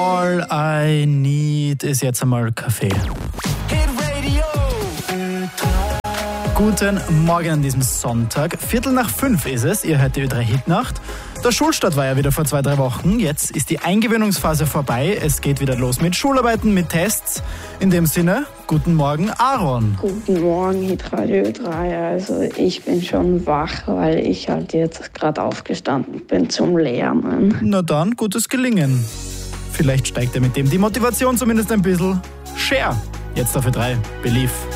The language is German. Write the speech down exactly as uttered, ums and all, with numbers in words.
All I need ist jetzt einmal Kaffee. Guten Morgen an diesem Sonntag. Viertel nach fünf ist es. Ihr hört die Ö drei Hitnacht. Der Schulstart war ja wieder vor zwei, drei Wochen. Jetzt ist die Eingewöhnungsphase vorbei. Es geht wieder los mit Schularbeiten, mit Tests. In dem Sinne, guten Morgen, Aaron. Guten Morgen, Hitradio Ö drei. Also ich bin schon wach, weil ich halt jetzt gerade aufgestanden bin zum Lernen. Na dann, gutes Gelingen. Vielleicht steigt ja mit dem die Motivation zumindest ein bisschen. Share. Jetzt auf Ö drei. Believe.